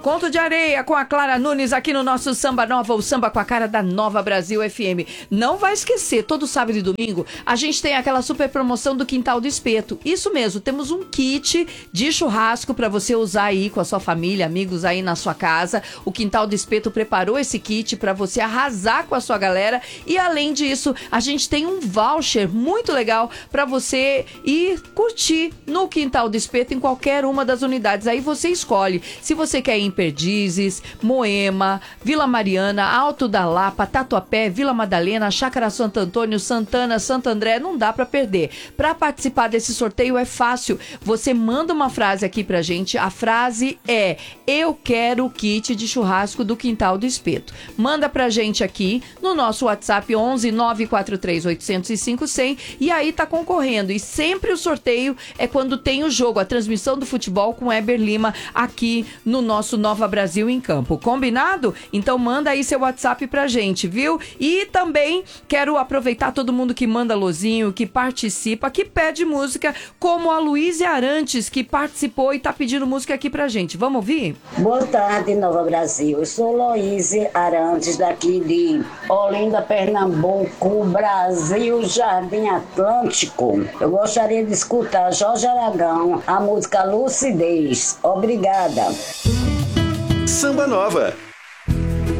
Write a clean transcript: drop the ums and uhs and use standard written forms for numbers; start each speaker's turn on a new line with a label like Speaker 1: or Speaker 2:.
Speaker 1: Conto de Areia com a Clara Nunes aqui no nosso Samba Nova, o samba com a cara da Nova Brasil FM. Não vai esquecer, todo sábado e domingo a gente tem aquela super promoção do Quintal do Espeto. Isso mesmo, temos um kit de churrasco para você usar aí com a sua família, amigos aí na sua casa. O Quintal do Espeto preparou esse kit para você arrasar com a sua galera e além disso, a gente tem um voucher muito legal para você ir curtir no Quintal do Espeto em qualquer uma das unidades. Aí você escolhe se você quer ir em Perdizes, Moema, Vila Mariana, Alto da Lapa, Tatuapé, Vila Madalena, Chácara Santo Antônio, Santana, Santo André, não dá pra perder. Pra participar desse sorteio é fácil, você manda uma frase aqui pra gente, a frase é: eu quero o kit de churrasco do Quintal do Espeto. Manda pra gente aqui no nosso WhatsApp 11 943 805 100 e aí tá concorrendo. E sempre o sorteio é quando tem o jogo, a transmissão do futebol com Eber Lima aqui no nosso Nova Brasil em Campo. Combinado? Então manda aí seu WhatsApp pra gente, viu? E também quero aproveitar todo mundo que manda alôzinho, que participa, que pede música, como a Luísa Arantes, que participou e tá pedindo música aqui pra gente. Vamos ouvir?
Speaker 2: Boa tarde, Nova Brasil. Eu sou Luísa Arantes, daqui de Olinda, Pernambuco, Brasil, Jardim Atlântico. Eu gostaria de escutar Jorge Aragão, a música Lucidez. Obrigada.
Speaker 3: Samba Nova.